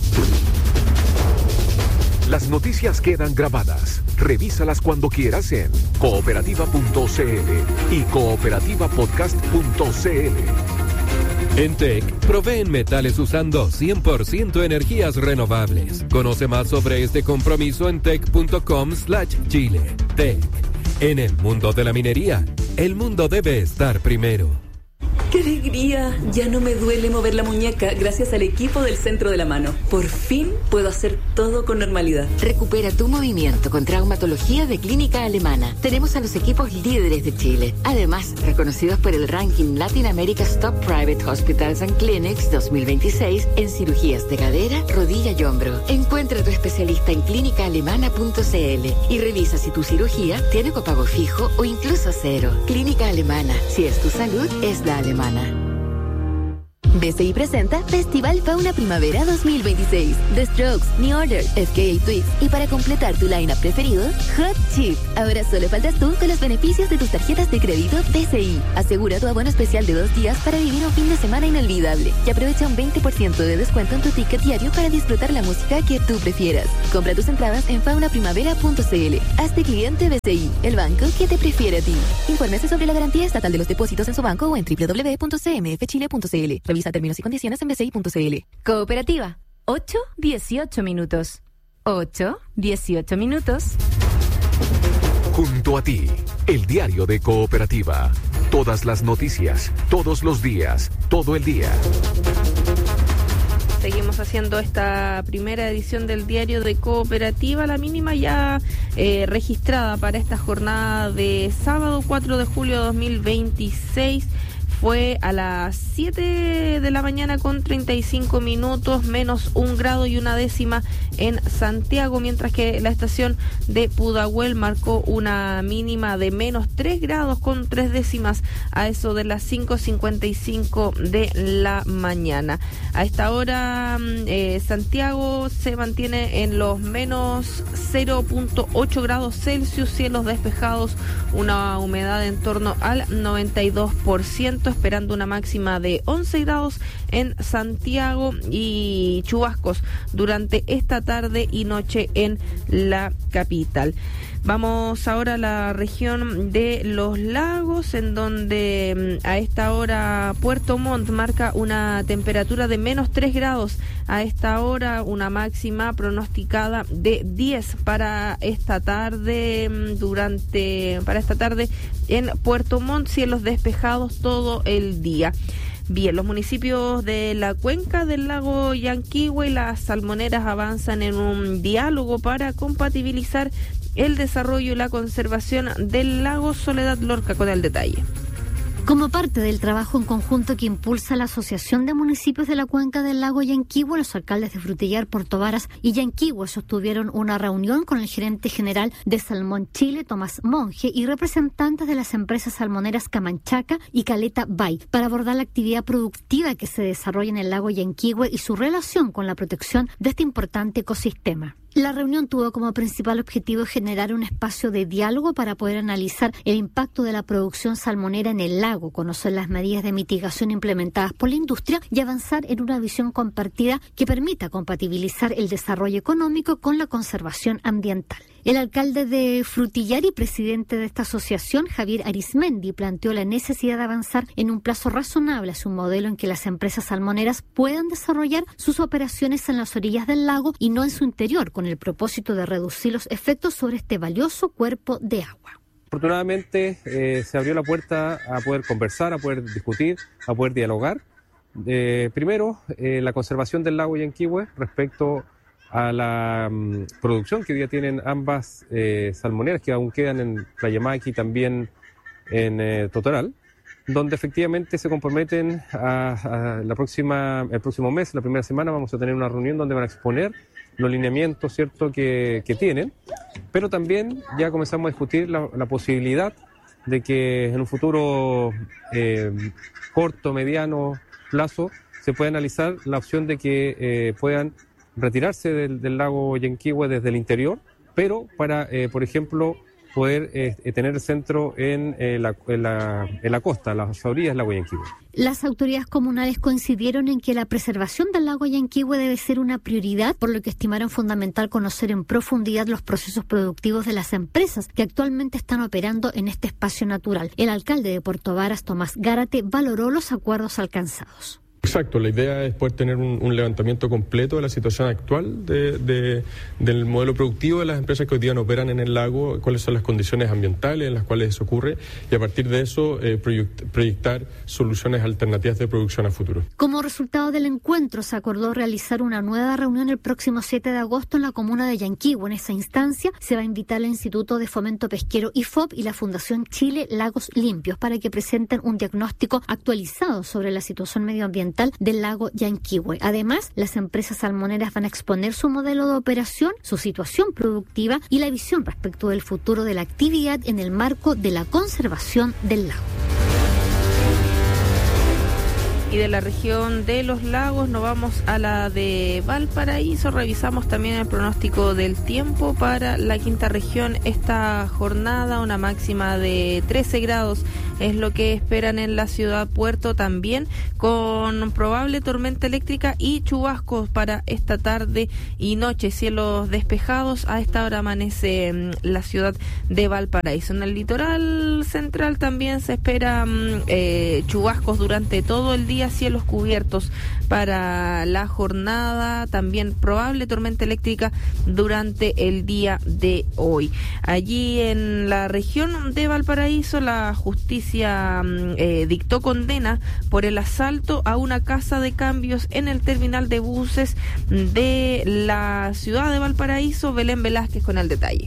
Las noticias quedan grabadas. Revísalas cuando quieras en cooperativa.cl y cooperativapodcast.cl. En TEC, proveen metales usando 100% energías renovables. Conoce más sobre este compromiso en tec.com/Chile. TEC. En el mundo de la minería, el mundo debe estar primero. ¡Qué alegría! Ya no me duele mover la muñeca gracias al equipo del Centro de la Mano. Por fin puedo hacer todo con normalidad. Recupera tu movimiento con traumatología de Clínica Alemana. Tenemos a los equipos líderes de Chile. Además, reconocidos por el ranking Latin America's Top Private Hospitals and Clinics 2026 en cirugías de cadera, rodilla y hombro. Encuentra a tu especialista en clínicaalemana.cl y revisa si tu cirugía tiene copago fijo o incluso cero. Clínica Alemana. Si es tu salud, es la alemana. BCI presenta Festival Fauna Primavera 2026. The Strokes, New Order, FKA Twigs y para completar tu line-up preferido, Hot Chip. Ahora solo faltas tú con los beneficios de tus tarjetas de crédito BCI. Asegura tu abono especial de 2 días para vivir un fin de semana inolvidable y aprovecha un 20% de descuento en tu ticket diario para disfrutar la música que tú prefieras. Compra tus entradas en faunaprimavera.cl. Hazte cliente BCI, el banco que te prefiere a ti. Infórmese sobre la garantía estatal de los depósitos en su banco o en www.cmfchile.cl. Revisa términos y condiciones en bci.cl. Cooperativa, 8-18 minutos. 8-18 minutos. Junto a ti, el diario de Cooperativa. Todas las noticias, todos los días, todo el día. Seguimos haciendo esta primera edición del diario de Cooperativa, la mínima ya registrada para esta jornada de sábado 4 de julio de 2026. Fue a las 7 de la mañana con 35 minutos, menos 1 grado y 1 décima en Santiago, mientras que la estación de Pudahuel marcó una mínima de menos 3 grados con 3 décimas a eso de las 5:55 de la mañana. A esta hora Santiago se mantiene en los menos 0.8 grados Celsius, cielos despejados, una humedad en torno al 92%, esperando una máxima de 11 grados en Santiago y chubascos durante esta tarde y noche en la capital. Vamos ahora a la región de Los Lagos, en donde a esta hora Puerto Montt marca una temperatura de menos 3 grados. A esta hora una máxima pronosticada de 10 para esta tarde. Para esta tarde en Puerto Montt, cielos despejados todo el día. Bien, los municipios de la cuenca del lago Yanquihue y las salmoneras avanzan en un diálogo para compatibilizar el desarrollo y la conservación del lago. Soledad Lorca con el detalle. Como parte del trabajo en conjunto que impulsa la Asociación de Municipios de la Cuenca del Lago Yanquihue, los alcaldes de Frutillar, Puerto Varas y Yanquihue sostuvieron una reunión con el gerente general de Salmón Chile, Tomás Monge, y representantes de las empresas salmoneras Camanchaca y Caleta Bay para abordar la actividad productiva que se desarrolla en el lago Yanquihue y su relación con la protección de este importante ecosistema. La reunión tuvo como principal objetivo generar un espacio de diálogo para poder analizar el impacto de la producción salmonera en el lago, conocer las medidas de mitigación implementadas por la industria y avanzar en una visión compartida que permita compatibilizar el desarrollo económico con la conservación ambiental. El alcalde de Frutillar y presidente de esta asociación, Javier Arismendi, planteó la necesidad de avanzar en un plazo razonable hacia un modelo en que las empresas salmoneras puedan desarrollar sus operaciones en las orillas del lago y no en su interior, con el propósito de reducir los efectos sobre este valioso cuerpo de agua. Afortunadamente se abrió la puerta a poder conversar, a poder discutir, a poder dialogar. Primero, la conservación del lago Yanquihue respecto a la producción que hoy día tienen ambas salmoneras que aún quedan en Playamaqui y también en Totoral, donde efectivamente se comprometen el próximo mes, la primera semana, vamos a tener una reunión donde van a exponer los lineamientos, ¿cierto?, que tienen, pero también ya comenzamos a discutir la posibilidad de que en un futuro corto, mediano plazo se pueda analizar la opción de que puedan retirarse del lago Yanquihue desde el interior, pero para, por ejemplo, poder tener centro en la costa, las orillas del lago Yanquihue. Las autoridades comunales coincidieron en que la preservación del lago Yanquihue debe ser una prioridad, por lo que estimaron fundamental conocer en profundidad los procesos productivos de las empresas que actualmente están operando en este espacio natural. El alcalde de Puerto Varas, Tomás Gárate, valoró los acuerdos alcanzados. Exacto, la idea es poder tener un levantamiento completo de la situación actual del modelo productivo de las empresas que hoy día no operan en el lago, cuáles son las condiciones ambientales en las cuales eso ocurre y a partir de eso proyectar soluciones alternativas de producción a futuro. Como resultado del encuentro se acordó realizar una nueva reunión el próximo 7 de agosto en la comuna de Yanquihue. En esa instancia se va a invitar al Instituto de Fomento Pesquero IFOP y la Fundación Chile Lagos Limpios para que presenten un diagnóstico actualizado sobre la situación medioambiental del lago Yanquihue. Además, las empresas salmoneras van a exponer su modelo de operación, su situación productiva y la visión respecto del futuro de la actividad en el marco de la conservación del lago. Y de la región de los lagos nos vamos a la de Valparaíso. Revisamos también el pronóstico del tiempo para la quinta región esta jornada. Una máxima de 13 grados es lo que esperan en la ciudad Puerto, también con probable tormenta eléctrica y chubascos para esta tarde y noche. Cielos despejados. A esta hora amanece la ciudad de Valparaíso. En el litoral central también se esperan chubascos durante todo el día. Cielos cubiertos para la jornada, también probable tormenta eléctrica durante el día de hoy. Allí en la región de Valparaíso, la justicia dictó condena por el asalto a una casa de cambios en el terminal de buses de la ciudad de Valparaíso. Belén Velázquez con el detalle.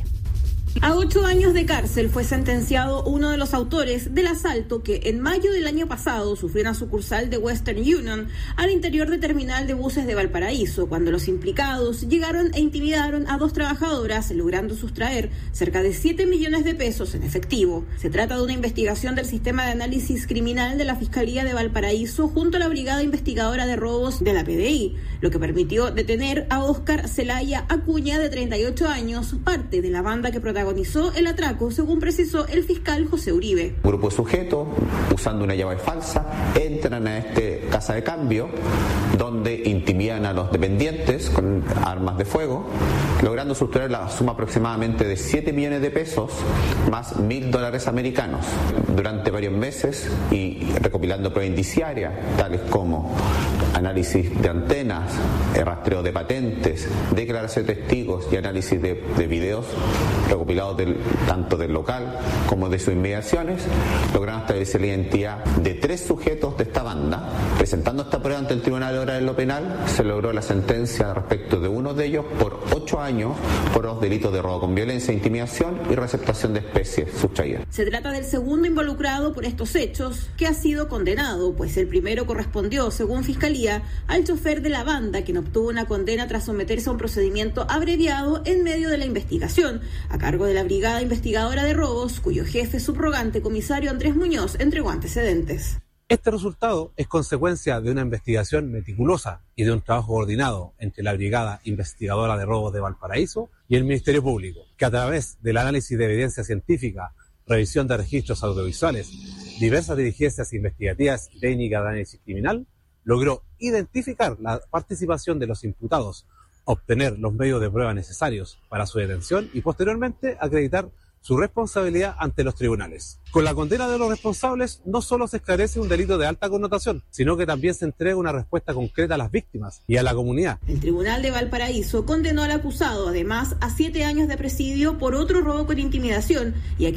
A 8 años de cárcel fue sentenciado uno de los autores del asalto que en mayo del año pasado sufrió una sucursal de Western Union al interior del terminal de buses de Valparaíso, cuando los implicados llegaron e intimidaron a 2 trabajadoras, logrando sustraer cerca de 7 millones de pesos en efectivo. Se trata de una investigación del Sistema de Análisis Criminal de la Fiscalía de Valparaíso junto a la Brigada Investigadora de Robos de la PDI, lo que permitió detener a Óscar Celaya Acuña, de 38 años, parte de la banda que protagonizó el atraco, según precisó el fiscal José Uribe. Un grupo de sujetos, usando una llave falsa, entran a esta casa de cambio, donde intimidan a los dependientes con armas de fuego, logrando sustraer la suma aproximadamente de 7 millones de pesos, más $1.000 americanos. Durante varios meses, y recopilando pruebas indiciarias, tales como análisis de antenas, rastreo de patentes, declaración de testigos y análisis de videos recopilados tanto del local como de sus inmediaciones, lograron establecer la identidad de 3 sujetos de esta banda. Presentando esta prueba ante el Tribunal de Obras de lo Penal, se logró la sentencia respecto de uno de ellos por 8 años por los delitos de robo con violencia, intimidación y receptación de especies sustraídas. Se trata del segundo involucrado por estos hechos que ha sido condenado, pues el primero correspondió, según Fiscalía, al chofer de la banda, quien obtuvo una condena tras someterse a un procedimiento abreviado en medio de la investigación, a cargo de la Brigada Investigadora de Robos, cuyo jefe subrogante, comisario Andrés Muñoz, entregó antecedentes. Este resultado es consecuencia de una investigación meticulosa y de un trabajo coordinado entre la Brigada Investigadora de Robos de Valparaíso y el Ministerio Público, que a través del análisis de evidencia científica, revisión de registros audiovisuales, diversas diligencias investigativas y técnicas de análisis criminal, logró identificar la participación de los imputados, obtener los medios de prueba necesarios para su detención y posteriormente acreditar su responsabilidad ante los tribunales. Con la condena de los responsables no solo se esclarece un delito de alta connotación, sino que también se entrega una respuesta concreta a las víctimas y a la comunidad. El Tribunal de Valparaíso condenó al acusado además a 7 años de presidio por otro robo con intimidación y a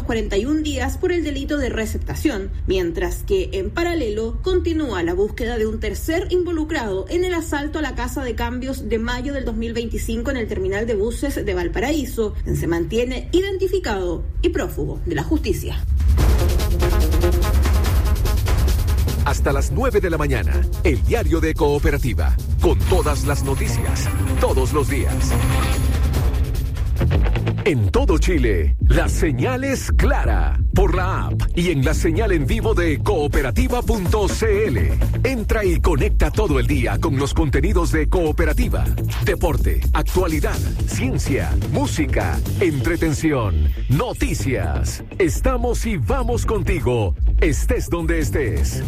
541 días por el delito de receptación, mientras que en paralelo continúa la búsqueda de un tercer involucrado en el asalto a la casa de cambios de mayo del 2025 en el terminal de buses de Valparaíso, quien se mantiene identificado y prófugo de la justicia. Hasta las 9 de la mañana, el diario de Cooperativa, con todas las noticias, todos los días. En todo Chile, la señal es clara por la app y en la señal en vivo de cooperativa.cl. Entra y conecta todo el día con los contenidos de Cooperativa. Deporte, actualidad, ciencia, música, entretención, noticias. Estamos y vamos contigo, estés donde estés.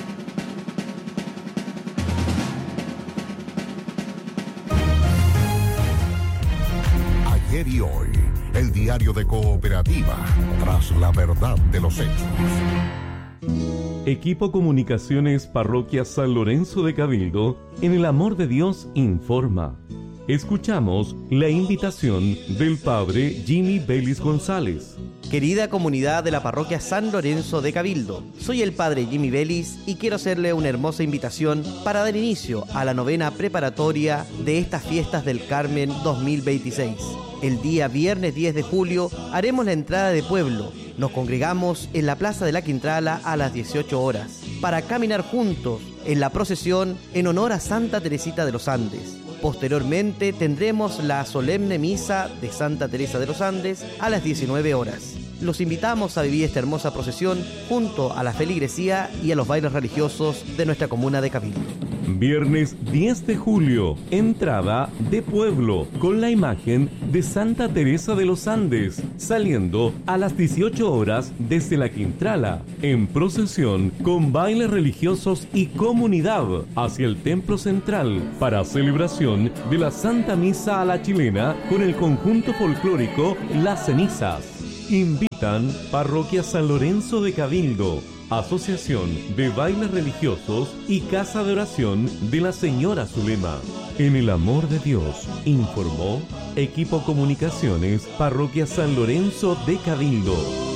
Ayer y hoy, el diario de Cooperativa, tras la verdad de los hechos. Equipo Comunicaciones Parroquia San Lorenzo de Cabildo, en el amor de Dios informa. Escuchamos la invitación del Padre Jimmy Vélez González. Querida comunidad de la Parroquia San Lorenzo de Cabildo, soy el Padre Jimmy Vélez y quiero hacerle una hermosa invitación para dar inicio a la novena preparatoria de estas fiestas del Carmen 2026. El día viernes 10 de julio haremos la entrada de pueblo. Nos congregamos en la Plaza de la Quintrala a las 18 horas para caminar juntos en la procesión en honor a Santa Teresita de los Andes. Posteriormente tendremos la solemne misa de Santa Teresa de los Andes a las 19 horas. Los invitamos a vivir esta hermosa procesión junto a la feligresía y a los bailes religiosos de nuestra comuna de Cabildo. Viernes 10 de julio, entrada de pueblo con la imagen de Santa Teresa de los Andes, saliendo a las 18 horas desde la Quintrala, en procesión con bailes religiosos y comunidad hacia el templo central para celebración de la Santa Misa a la chilena con el conjunto folclórico Las Cenizas. Invitan Parroquia San Lorenzo de Cabildo, Asociación de Bailes Religiosos y Casa de Oración de la Señora Zulema. En el amor de Dios, informó Equipo Comunicaciones Parroquia San Lorenzo de Cabildo.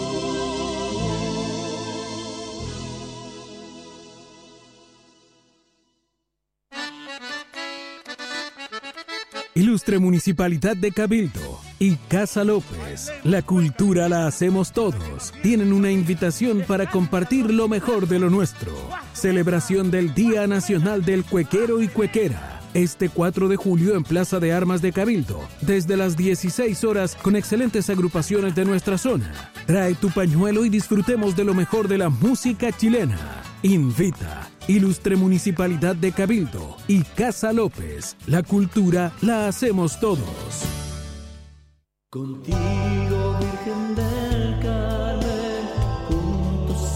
Ilustre Municipalidad de Cabildo y Casa López, la cultura la hacemos todos. Tienen una invitación para compartir lo mejor de lo nuestro. Celebración del Día Nacional del Cuequero y Cuequera. Este 4 de julio en Plaza de Armas de Cabildo, desde las 16 horas con excelentes agrupaciones de nuestra zona. Trae tu pañuelo y disfrutemos de lo mejor de la música chilena. Invita Ilustre Municipalidad de Cabildo y Casa López. La cultura la hacemos todos. Contigo, Virgen del Carmen, juntos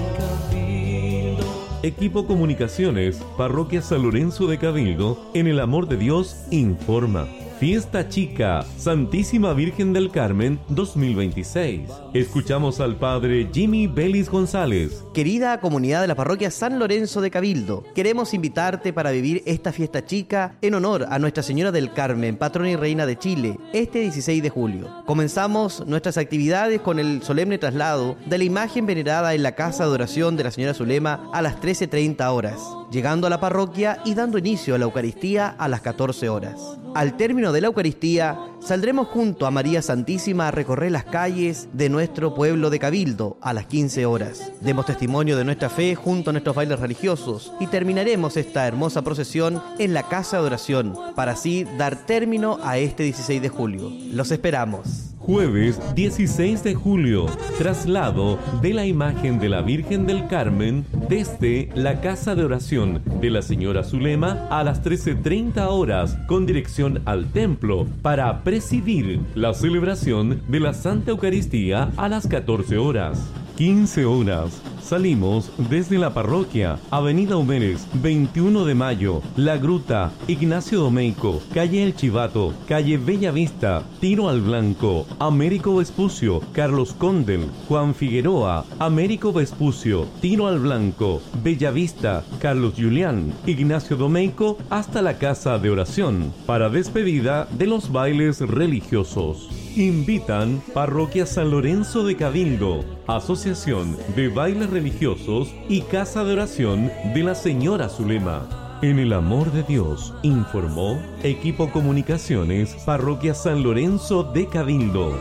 en Cabildo. Equipo Comunicaciones Parroquia San Lorenzo de Cabildo, en el amor de Dios informa. Fiesta Chica, Santísima Virgen del Carmen 2026. Escuchamos al Padre Jimmy Vélez González. Querida comunidad de la Parroquia San Lorenzo de Cabildo, queremos invitarte para vivir esta fiesta chica en honor a Nuestra Señora del Carmen, patrona y reina de Chile, este 16 de julio. Comenzamos nuestras actividades con el solemne traslado de la imagen venerada en la Casa de Oración de la Señora Zulema a las 13:30 horas, llegando a la parroquia y dando inicio a la Eucaristía a las 14 horas. Al término de la Eucaristía, saldremos junto a María Santísima a recorrer las calles de nuestro pueblo de Cabildo a las 15 horas. Demos testimonio de nuestra fe junto a nuestros bailes religiosos y terminaremos esta hermosa procesión en la Casa de Oración para así dar término a este 16 de julio. Los esperamos. Jueves 16 de julio, traslado de la imagen de la Virgen del Carmen desde la Casa de Oración de la Señora Zulema a las 13:30 horas con dirección al templo para presidir la celebración de la Santa Eucaristía a las 14 horas. 15 horas. Salimos desde la parroquia, Avenida Humérez, 21 de Mayo, La Gruta, Ignacio Domeico, Calle El Chivato, Calle Bella Vista, Tiro al Blanco, Américo Vespucio, Carlos Condel, Juan Figueroa, Américo Vespucio, Tiro al Blanco, Bella Vista, Carlos Julián, Ignacio Domeico, hasta la Casa de Oración, para despedida de los bailes religiosos. Invitan Parroquia San Lorenzo de Cabildo, Asociación de Bailes Religiosos y Casa de Oración de la Señora Zulema. En el amor de Dios, informó Equipo Comunicaciones Parroquia San Lorenzo de Cabildo.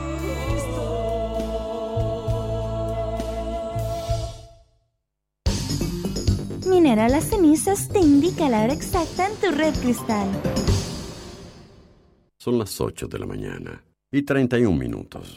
Minera Las Cenizas te indica la hora exacta en tu red cristal. Son las 8 de la mañana y 31 minutos.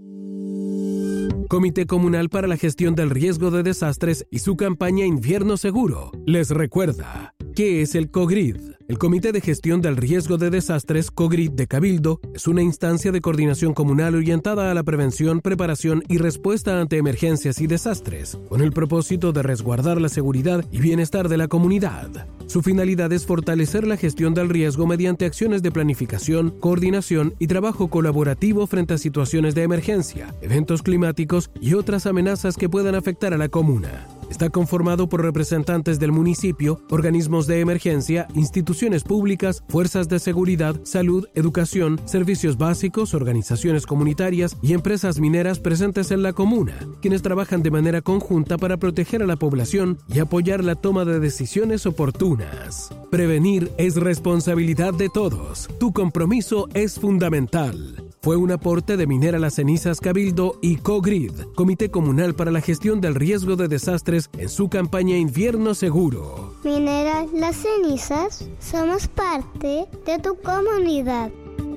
Comité Comunal para la Gestión del Riesgo de Desastres y su campaña Invierno Seguro les recuerda: ¿qué es el COGRID? El Comité de Gestión del Riesgo de Desastres, COGRID de Cabildo, es una instancia de coordinación comunal orientada a la prevención, preparación y respuesta ante emergencias y desastres, con el propósito de resguardar la seguridad y bienestar de la comunidad. Su finalidad es fortalecer la gestión del riesgo mediante acciones de planificación, coordinación y trabajo colaborativo frente a situaciones de emergencia, eventos climáticos y otras amenazas que puedan afectar a la comuna. Está conformado por representantes del municipio, organismos de emergencia, instituciones públicas, fuerzas de seguridad, salud, educación, servicios básicos, organizaciones comunitarias y empresas mineras presentes en la comuna, quienes trabajan de manera conjunta para proteger a la población y apoyar la toma de decisiones oportunas. Prevenir es responsabilidad de todos. Tu compromiso es fundamental. Fue un aporte de Minera Las Cenizas Cabildo y COGRID, Comité Comunal para la Gestión del Riesgo de Desastres, en su campaña Invierno Seguro. Minera Las Cenizas, somos parte de tu comunidad.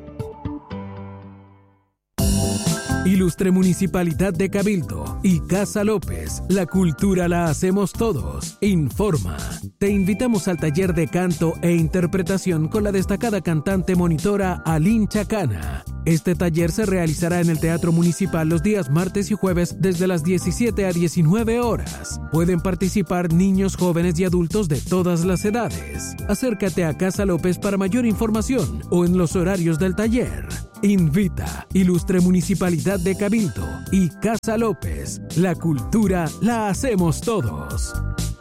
Ilustre Municipalidad de Cabildo y Casa López, la cultura la hacemos todos, informa. Te invitamos al taller de canto e interpretación con la destacada cantante monitora Aline Chacana. Este taller se realizará en el Teatro Municipal los días martes y jueves desde las 17 a 19 horas. Pueden participar niños, jóvenes y adultos de todas las edades. Acércate a Casa López para mayor información o en los horarios del taller. Invita Ilustre Municipalidad de Cabildo y Casa López. La cultura la hacemos todos.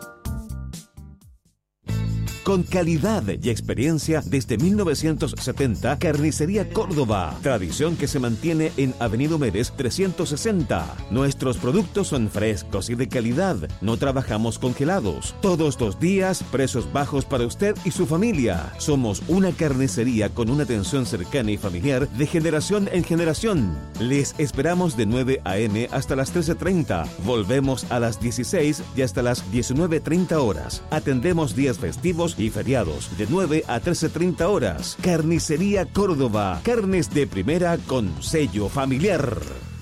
Con calidad y experiencia desde 1970, Carnicería Córdoba. Tradición que se mantiene en Avenida Humérez 360. Nuestros productos son frescos y de calidad. No trabajamos congelados. Todos los días, precios bajos para usted y su familia. Somos una carnicería con una atención cercana y familiar de generación en generación. Les esperamos de 9 a.m. hasta las 13:30. Volvemos a las 16 y hasta las 19:30 horas. Atendemos días festivos y feriados de 9 a 13:30 horas. Carnicería Córdoba. Carnes de primera con sello familiar.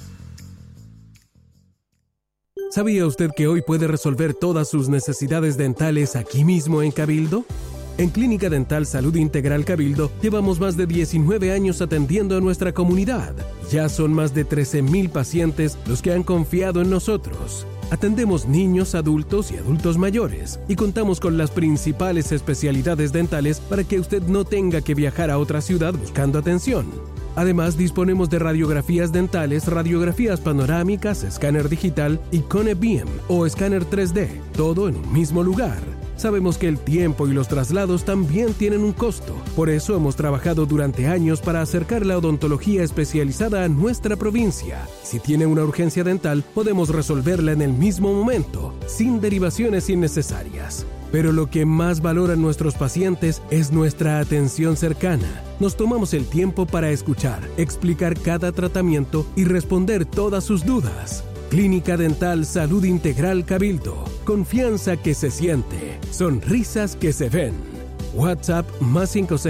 ¿Sabía usted que hoy puede resolver todas sus necesidades dentales aquí mismo en Cabildo? En Clínica Dental Salud Integral Cabildo llevamos más de 19 años atendiendo a nuestra comunidad. Ya son más de 13,000 pacientes los que han confiado en nosotros. Atendemos niños, adultos y adultos mayores y contamos con las principales especialidades dentales para que usted no tenga que viajar a otra ciudad buscando atención. Además, disponemos de radiografías dentales, radiografías panorámicas, escáner digital y Cone Beam o escáner 3D, todo en un mismo lugar. Sabemos que el tiempo y los traslados también tienen un costo. Por eso hemos trabajado durante años para acercar la odontología especializada a nuestra provincia. Si tiene una urgencia dental, podemos resolverla en el mismo momento, sin derivaciones innecesarias. Pero lo que más valoran nuestros pacientes es nuestra atención cercana. Nos tomamos el tiempo para escuchar, explicar cada tratamiento y responder todas sus dudas. Clínica Dental Salud Integral Cabildo. Confianza que se siente. Sonrisas que se ven. WhatsApp más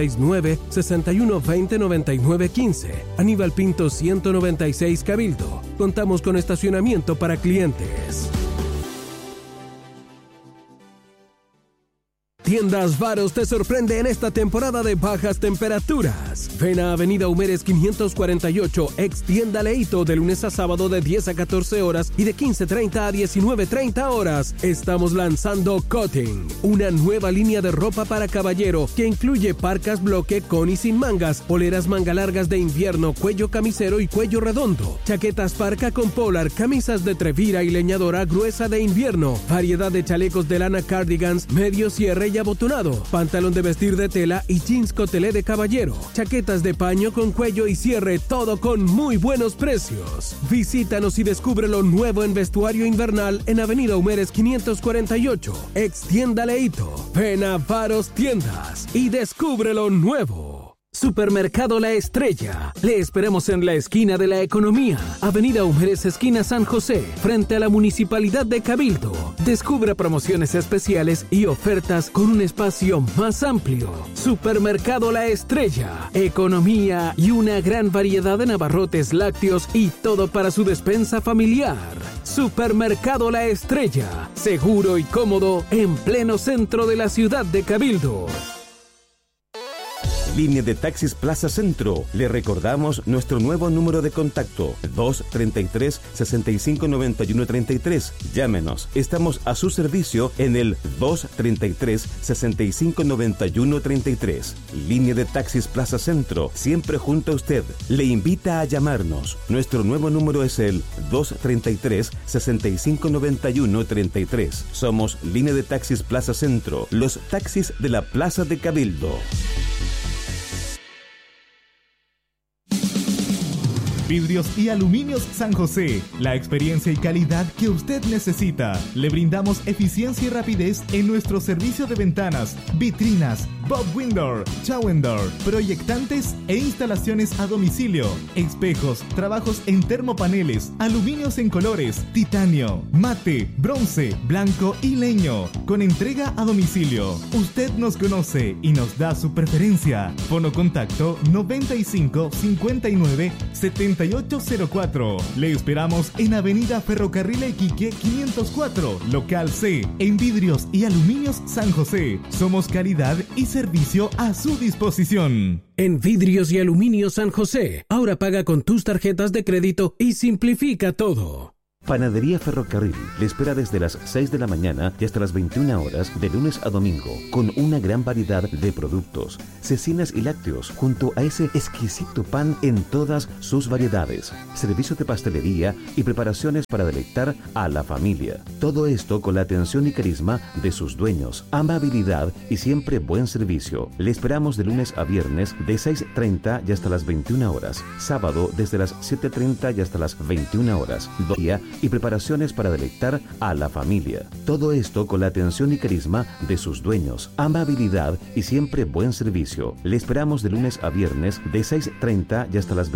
569-6120-9915. Aníbal Pinto 196 Cabildo. Contamos con estacionamiento para clientes. Tiendas Varos te sorprende en esta temporada de bajas temperaturas. Ven a Avenida Humérez 548, ex Tienda Leito, de lunes a sábado de 10 a 14 horas y de 15:30 a 19:30 horas. Estamos lanzando Cotting, una nueva línea de ropa para caballero que incluye parcas bloque con y sin mangas, poleras manga largas de invierno, cuello camisero y cuello redondo, chaquetas parca con polar, camisas de trevira y leñadora gruesa de invierno, variedad de chalecos de lana, cardigans, medio cierre y abotonado, pantalón de vestir de tela y jeans cotelé de caballero, chaquetas de paño con cuello y cierre, todo con muy buenos precios. Visítanos y descubre lo nuevo en vestuario invernal en Avenida Humérez 548, ex Tienda Leito. Ven a Varos Tiendas y descubre lo nuevo. Supermercado La Estrella. Le esperamos en la esquina de la Economía, Avenida Humérez, esquina San José, frente a la Municipalidad de Cabildo. Descubra promociones especiales y ofertas con un espacio más amplio. Supermercado La Estrella. Economía y una gran variedad de abarrotes lácteos y todo para su despensa familiar. Supermercado La Estrella. Seguro y cómodo en pleno centro de la ciudad de Cabildo. Línea de Taxis Plaza Centro. Le recordamos nuestro nuevo número de contacto, 233-6591-33. Llámenos. Estamos a su servicio en el 233-6591-33. Línea de Taxis Plaza Centro, siempre junto a usted. Le invita a llamarnos. Nuestro nuevo número es el 233-6591-33. Somos Línea de Taxis Plaza Centro, los taxis de la Plaza de Cabildo. Vidrios y Aluminios San José, la experiencia y calidad que usted necesita. Le brindamos eficiencia y rapidez en nuestro servicio de ventanas, vitrinas, Bob Window, Shower, proyectantes e instalaciones a domicilio, espejos, trabajos en termopaneles, aluminios en colores, titanio, mate, bronce, blanco y leño, con entrega a domicilio. Usted nos conoce y nos da su preferencia. Fono contacto 95 59 7804. Le esperamos en Avenida Ferrocarril Iquique 504, local C, en Vidrios y Aluminios San José. Somos calidad y servicio a su disposición. En Vidrios y Aluminios San José, ahora paga con tus tarjetas de crédito y simplifica todo. Panadería Ferrocarril le espera desde las 6 de la mañana y hasta las 21 horas de lunes a domingo, con una gran variedad de productos, cecinas y lácteos, junto a ese exquisito pan en todas sus variedades, servicio de pastelería y preparaciones para deleitar a la familia. Todo esto con la atención y carisma de sus dueños, amabilidad y siempre buen servicio. Le esperamos de lunes a viernes de 6:30 y hasta las 21 horas, sábado desde las 7:30 y hasta las 21 horas, día y preparaciones para deleitar a la familia. Todo esto con la atención y carisma de sus dueños, amabilidad y siempre buen servicio. Le esperamos de lunes a viernes de 6:30 y hasta las